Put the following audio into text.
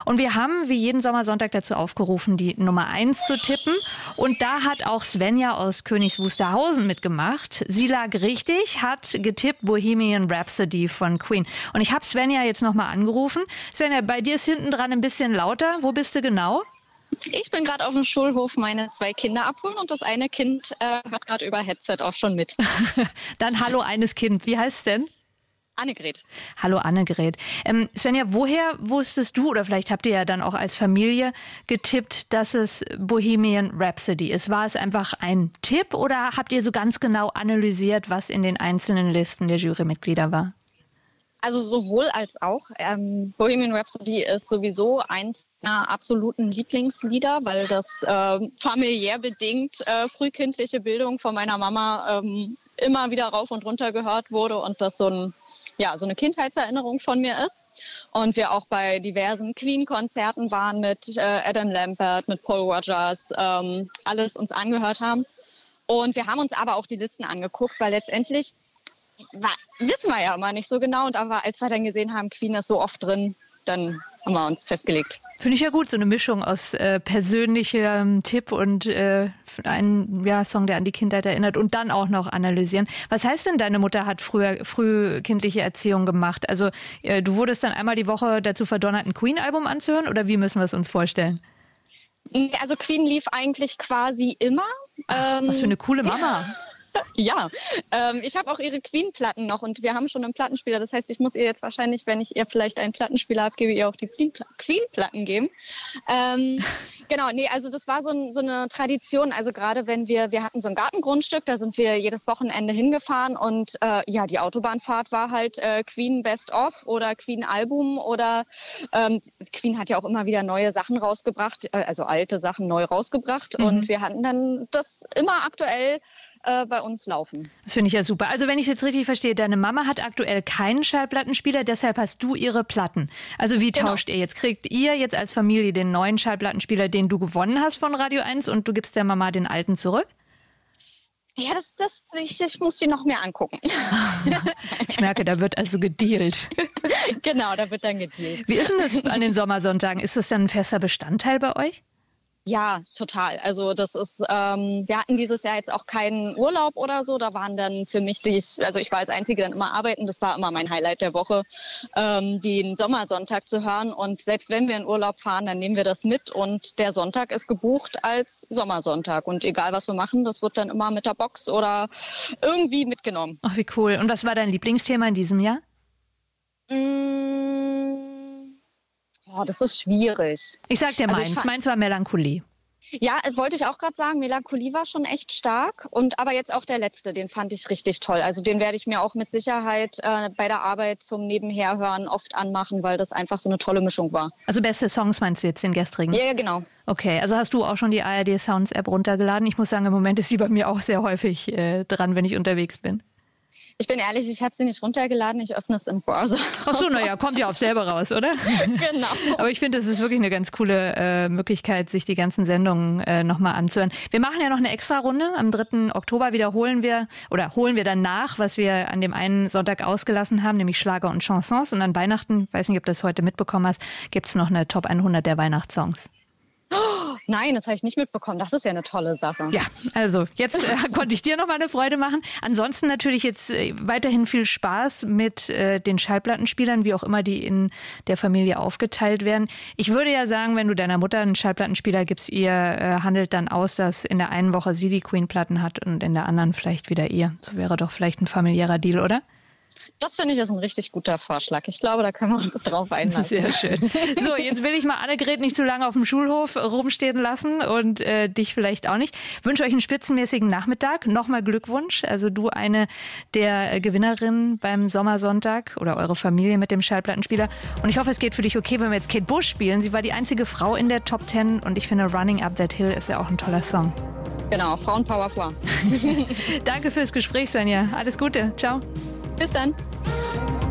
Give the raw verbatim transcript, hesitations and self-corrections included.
Und wir haben wie jeden Sommersonntag dazu aufgerufen, die Nummer eins zu tippen. Und da hat auch Svenja aus Königs Wusterhausen mitgemacht. Sie lag richtig, hat getippt Bohemian Rhapsody von Queen. Und ich habe Svenja jetzt nochmal angerufen. Svenja, bei dir ist hinten dran ein bisschen lauter. Wo bist du genau? Ich bin gerade auf dem Schulhof meine zwei Kinder abholen und das eine Kind äh, hört gerade über Headset auch schon mit. Dann hallo eines Kind. Wie heißt es denn? Annegret. Hallo Annegret. Ähm, Svenja, woher wusstest du, oder vielleicht habt ihr ja dann auch als Familie getippt, dass es Bohemian Rhapsody ist? War es einfach ein Tipp oder habt ihr so ganz genau analysiert, was in den einzelnen Listen der Jurymitglieder war? Also sowohl als auch. Ähm, Bohemian Rhapsody ist sowieso eins meiner absoluten Lieblingslieder, weil das äh, familiär bedingt äh, frühkindliche Bildung von meiner Mama ähm, immer wieder rauf und runter gehört wurde und das so, ein, ja, so eine Kindheitserinnerung von mir ist. Und wir auch bei diversen Queen-Konzerten waren mit äh, Adam Lambert, mit Paul Rogers, ähm, alles uns angehört haben. Und wir haben uns aber auch die Listen angeguckt, weil letztendlich War, wissen wir ja immer nicht so genau. Und aber als wir dann gesehen haben, Queen ist so oft drin, dann haben wir uns festgelegt. Finde ich ja gut, so eine Mischung aus äh, persönlichem Tipp und äh, ein ja, Song, der an die Kindheit erinnert und dann auch noch analysieren. Was heißt denn, deine Mutter hat früher früh kindliche Erziehung gemacht? Also äh, du wurdest dann einmal die Woche dazu verdonnert, ein Queen-Album anzuhören oder wie müssen wir es uns vorstellen? Also Queen lief eigentlich quasi immer. Ach, ähm, was für eine coole Mama. Ja, ähm, ich habe auch ihre Queen-Platten noch und wir haben schon einen Plattenspieler. Das heißt, ich muss ihr jetzt wahrscheinlich, wenn ich ihr vielleicht einen Plattenspieler abgebe, ihr auch die Queen-Platten geben. Ähm, genau, nee, also das war so, ein, so eine Tradition. Also gerade wenn wir, wir hatten so ein Gartengrundstück, da sind wir jedes Wochenende hingefahren und äh, ja, die Autobahnfahrt war halt äh, Queen Best of oder Queen Album oder ähm, Queen hat ja auch immer wieder neue Sachen rausgebracht, äh, also alte Sachen neu rausgebracht mhm. und wir hatten dann das immer aktuell bei uns laufen. Das finde ich ja super. Also wenn ich es jetzt richtig verstehe, deine Mama hat aktuell keinen Schallplattenspieler, deshalb hast du ihre Platten. Also wie genau. tauscht ihr jetzt? Kriegt ihr jetzt als Familie den neuen Schallplattenspieler, den du gewonnen hast von Radio eins und du gibst der Mama den alten zurück? Ja, das, das, ich, ich muss die noch mehr angucken. Ich merke, da wird also gedealt. Genau, da wird dann gedealt. Wie ist denn das an den Sommersonntagen? Ist das dann ein fester Bestandteil bei euch? Ja, total. Also das ist, ähm, wir hatten dieses Jahr jetzt auch keinen Urlaub oder so. Da waren dann für mich, die ich, also ich war als Einzige dann immer arbeiten. Das war immer mein Highlight der Woche, ähm, den Sommersonntag zu hören. Und selbst wenn wir in Urlaub fahren, dann nehmen wir das mit. Und der Sonntag ist gebucht als Sommersonntag. Und egal, was wir machen, das wird dann immer mit der Box oder irgendwie mitgenommen. Ach, wie cool. Und was war dein Lieblingsthema in diesem Jahr? Mmh. Oh, das ist schwierig. Ich sag dir also meins. Meins war Melancholie. Ja, wollte ich auch gerade sagen. Melancholie war schon echt stark. Und aber jetzt auch der letzte, den fand ich richtig toll. Also den werde ich mir auch mit Sicherheit äh, bei der Arbeit zum Nebenherhören oft anmachen, weil das einfach so eine tolle Mischung war. Also beste Songs meinst du jetzt, den gestrigen? Ja, ja, genau. Okay, also hast du auch schon die A R D Sounds App runtergeladen? Ich muss sagen, im Moment ist sie bei mir auch sehr häufig äh, dran, wenn ich unterwegs bin. Ich bin ehrlich, ich habe sie nicht runtergeladen, ich öffne es im Browser. Ach so, naja, kommt ja auf selber raus, oder? Genau. Aber ich finde, es ist wirklich eine ganz coole äh, Möglichkeit, sich die ganzen Sendungen äh, nochmal anzuhören. Wir machen ja noch eine extra Runde. Am dritten Oktober wiederholen wir oder holen wir dann nach, was wir an dem einen Sonntag ausgelassen haben, nämlich Schlager und Chansons. Und an Weihnachten, weiß nicht, ob du das heute mitbekommen hast, gibt es noch eine Top hundert der Weihnachtssongs. Oh, nein, das habe ich nicht mitbekommen. Das ist ja eine tolle Sache. Ja, also jetzt äh, konnte ich dir noch mal eine Freude machen. Ansonsten natürlich jetzt äh, weiterhin viel Spaß mit äh, den Schallplattenspielern, wie auch immer die in der Familie aufgeteilt werden. Ich würde ja sagen, wenn du deiner Mutter einen Schallplattenspieler gibst, ihr äh, handelt dann aus, dass in der einen Woche sie die Queen-Platten hat und in der anderen vielleicht wieder ihr. So wäre doch vielleicht ein familiärer Deal, oder? Das finde ich ist ein richtig guter Vorschlag. Ich glaube, da können wir uns drauf einlassen. Sehr schön. So, jetzt will ich mal Annegret nicht zu lange auf dem Schulhof rumstehen lassen und äh, dich vielleicht auch nicht. Ich wünsche euch einen spitzenmäßigen Nachmittag. Nochmal Glückwunsch. Also du eine der Gewinnerinnen beim Sommersonntag oder eure Familie mit dem Schallplattenspieler. Und ich hoffe, es geht für dich okay, wenn wir jetzt Kate Bush spielen. Sie war die einzige Frau in der Top Ten und ich finde Running Up That Hill ist ja auch ein toller Song. Genau, Frauenpower vor. Danke fürs Gespräch, Svenja. Alles Gute. Ciao. Bis dann.